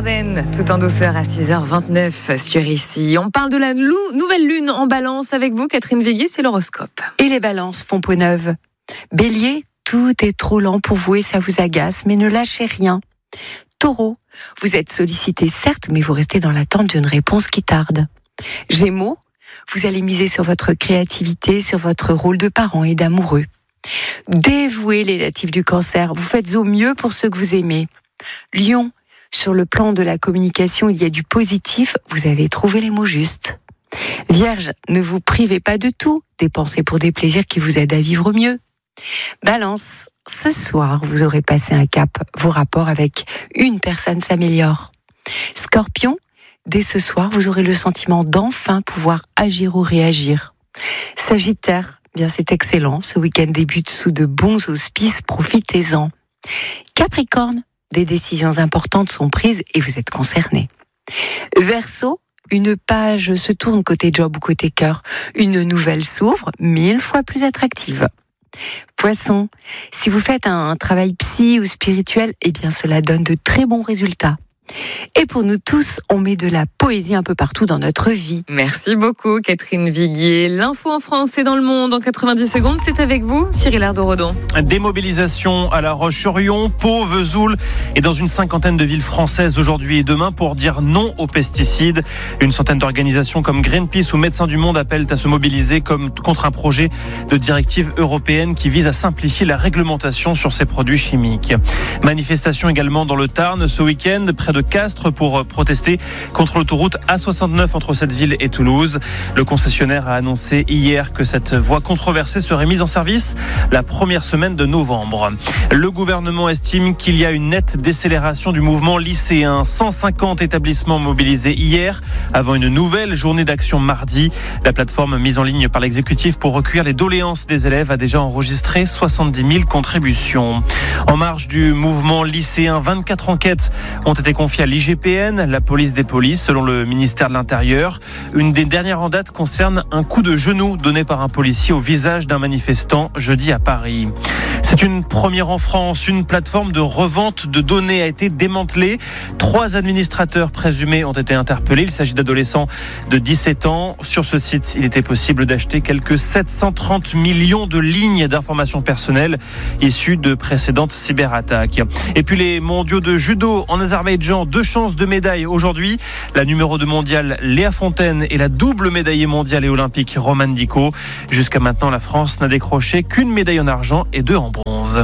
Soundgarden, tout en douceur à 6h29 sur Ici. On parle de la nouvelle lune en Balance avec vous, Catherine Viguier, c'est l'horoscope. Et les balances font peau neuve. Bélier, tout est trop lent pour vous et ça vous agace, mais ne lâchez rien. Taureau, vous êtes sollicité certes, mais vous restez dans l'attente d'une réponse qui tarde. Gémeaux, vous allez miser sur votre créativité, sur votre rôle de parent et d'amoureux. Dévouez les natifs du Cancer, vous faites au mieux pour ceux que vous aimez. Lion, sur le plan de la communication, il y a du positif, vous avez trouvé les mots justes. Vierge, ne vous privez pas de tout, dépensez pour des plaisirs qui vous aident à vivre mieux. Balance, ce soir, vous aurez passé un cap, vos rapports avec une personne s'améliorent. Scorpion, dès ce soir, vous aurez le sentiment d'enfin pouvoir agir ou réagir. Sagittaire, bien c'est excellent, ce week-end débute sous de bons auspices, profitez-en. Capricorne, des décisions importantes sont prises et vous êtes concerné. Verseau, une page se tourne côté job ou côté cœur. Une nouvelle s'ouvre, 1000 fois plus attractive. Poisson, si vous faites un travail psy ou spirituel, eh bien cela donne de très bons résultats. Et pour nous tous, on met de la poésie un peu partout dans notre vie. Merci beaucoup, Catherine Viguier. L'info en France et dans le monde en 90 secondes, c'est avec vous, Cyril Ardo-Rodon. Démobilisation à La Roche-sur-Yon, Pau, Vesoul et dans une cinquantaine de villes françaises aujourd'hui et demain pour dire non aux pesticides. Une centaine d'organisations comme Greenpeace ou Médecins du Monde appellent à se mobiliser contre un projet de directive européenne qui vise à simplifier la réglementation sur ces produits chimiques. Manifestation également dans le Tarn ce week-end, près de Castres pour protester contre l'autoroute A69 entre cette ville et Toulouse. Le concessionnaire a annoncé hier que cette voie controversée serait mise en service la première semaine de novembre. Le gouvernement estime qu'il y a une nette décélération du mouvement lycéen. 150 établissements mobilisés hier avant une nouvelle journée d'action mardi. La plateforme mise en ligne par l'exécutif pour recueillir les doléances des élèves a déjà enregistré 70 000 contributions. En marge du mouvement lycéen, 24 enquêtes ont été confiées à l'IGPN, la police des polices, selon le ministère de l'Intérieur. Une des dernières en date concerne un coup de genou donné par un policier au visage d'un manifestant jeudi à Paris. C'est une première en France. Une plateforme de revente de données a été démantelée. 3 administrateurs présumés ont été interpellés. Il s'agit d'adolescents de 17 ans. Sur ce site, il était possible d'acheter quelques 730 millions de lignes d'informations personnelles issues de précédentes cyberattaques. Et puis les mondiaux de judo en Azerbaïdjan, 2 chances de médaille aujourd'hui. La numéro 2 mondiale Léa Fontaine et la double médaillée mondiale et olympique Romane Dico. Jusqu'à maintenant, la France n'a décroché qu'une médaille en argent et 2 en bronze.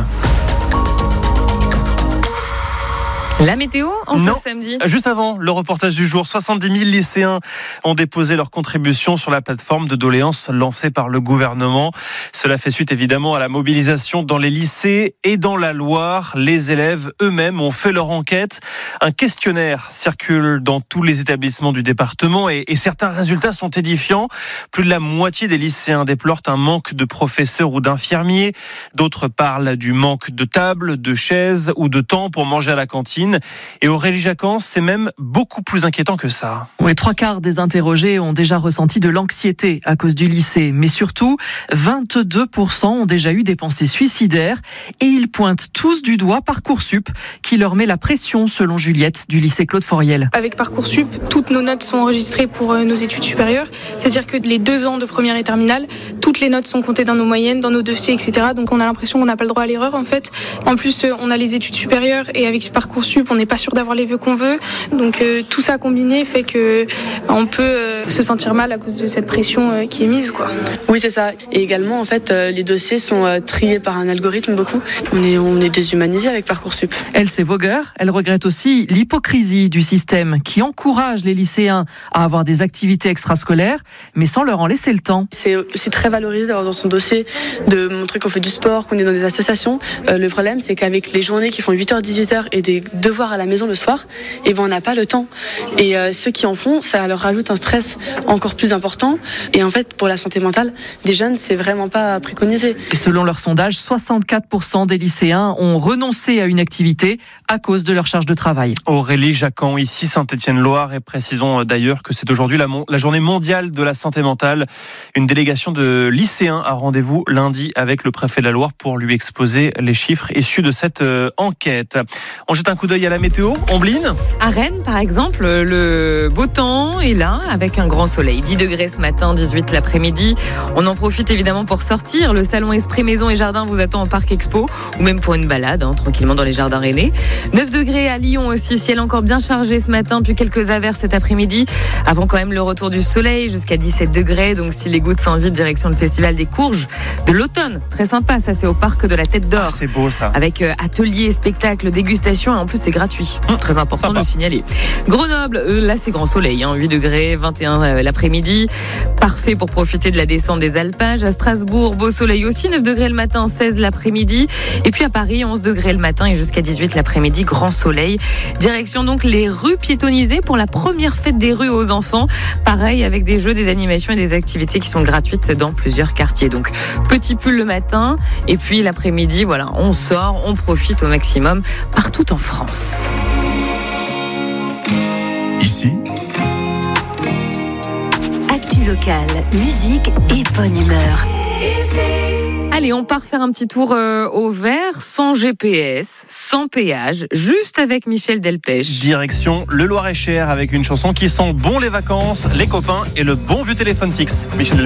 La météo en ce samedi. Juste avant le reportage du jour, 70 000 lycéens ont déposé leur contribution sur la plateforme de doléances lancée par le gouvernement. Cela fait suite évidemment à la mobilisation dans les lycées et dans la Loire. Les élèves eux-mêmes ont fait leur enquête. Un questionnaire circule dans tous les établissements du département et certains résultats sont édifiants. Plus de la moitié des lycéens déplorent un manque de professeurs ou d'infirmiers. D'autres parlent du manque de tables, de chaises ou de temps pour manger à la cantine. Et Aurélie Jacquan, c'est même beaucoup plus inquiétant que ça. Oui, 3/4 des interrogés ont déjà ressenti de l'anxiété à cause du lycée. Mais surtout, 22% ont déjà eu des pensées suicidaires. Et ils pointent tous du doigt Parcoursup, qui leur met la pression, selon Juliette, du lycée Claude Foriel. Avec Parcoursup, toutes nos notes sont enregistrées pour nos études supérieures. C'est-à-dire que les 2 ans de première et terminale, toutes les notes sont comptées dans nos moyennes, dans nos dossiers, etc. Donc on a l'impression qu'on n'a pas le droit à l'erreur, en fait. En plus, on a les études supérieures et avec Parcoursup, on n'est pas sûr d'avoir les vœux qu'on veut. Donc tout ça combiné fait que on peut se sentir mal à cause de cette pression qui est mise, quoi. Oui, c'est ça. Et également, en fait, les dossiers sont triés par un algorithme beaucoup. On est déshumanisé avec Parcoursup. Elsie Voger, elle regrette aussi l'hypocrisie du système qui encourage les lycéens à avoir des activités extrascolaires, mais sans leur en laisser le temps. C'est aussi très valorisé d'avoir dans son dossier de montrer qu'on fait du sport, qu'on est dans des associations. Le problème, c'est qu'avec les journées qui font 8h, 18h et des devoirs à la maison le soir, et ben on n'a pas le temps. Et ceux qui en font, ça leur rajoute un stress. stress encore plus important. Et en fait, pour la santé mentale des jeunes, c'est vraiment pas préconisé. Et selon leur sondage, 64% des lycéens ont renoncé à une activité à cause de leur charge de travail. Aurélie Jacquan, ici Saint-Étienne-Loire, et précisons d'ailleurs que c'est aujourd'hui la journée mondiale de la santé mentale. Une délégation de lycéens a rendez-vous lundi avec le préfet de la Loire pour lui exposer les chiffres issus de cette enquête. On jette un coup d'œil à la météo, Ombline. À Rennes, par exemple, le beau temps est là avec un grand soleil. 10 degrés ce matin, 18 l'après-midi. On en profite évidemment pour sortir. Le salon Esprit Maison et Jardin vous attend au Parc Expo ou même pour une balade, tranquillement dans les jardins rennais. 9 degrés à Lyon aussi, ciel encore bien chargé ce matin, puis quelques averses cet après-midi. Avant quand même le retour du soleil jusqu'à 17 degrés. Donc si les gouttes s'invitent, direction le Festival des Courges de l'automne. Très sympa, ça c'est au Parc de la Tête d'Or. Ah, c'est beau ça. Avec atelier, spectacle, dégustation et en plus c'est gratuit. Très important de le signaler. Grenoble, là c'est grand soleil, 8 degrés, 21 l'après-midi. Parfait pour profiter de la descente des alpages. À Strasbourg, beau soleil aussi, 9 degrés le matin, 16 l'après-midi. Et puis à Paris, 11 degrés le matin et jusqu'à 18 l'après-midi, grand soleil. Direction donc les rues piétonnisées pour la première fête des rues aux enfants. Pareil avec des jeux, des animations et des activités qui sont gratuites dans plusieurs quartiers. Donc petit pull le matin et puis l'après-midi, voilà, on sort, on profite au maximum partout en France. Ici, actu locale, musique et bonne humeur. Allez, on part faire un petit tour au vert, sans GPS, sans péage, juste avec Michel Delpech. Direction le Loir-et-Cher avec une chanson qui sent bon les vacances, les copains et le bon vieux téléphone fixe. Michel Delpech.